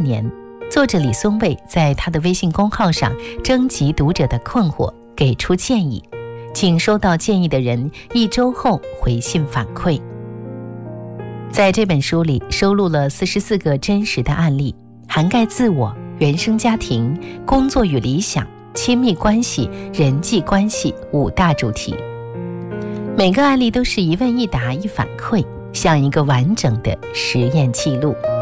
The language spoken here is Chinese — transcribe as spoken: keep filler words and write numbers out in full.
年，作者李松蔚在他的微信公号上征集读者的困惑，给出建议，请收到建议的人一周后回信反馈。在这本书里收录了四十四个真实的案例，涵盖自我、原生家庭、工作与理想、亲密关系、人际关系五大主题。每个案例都是一问一答一反馈，像一个完整的实验记录。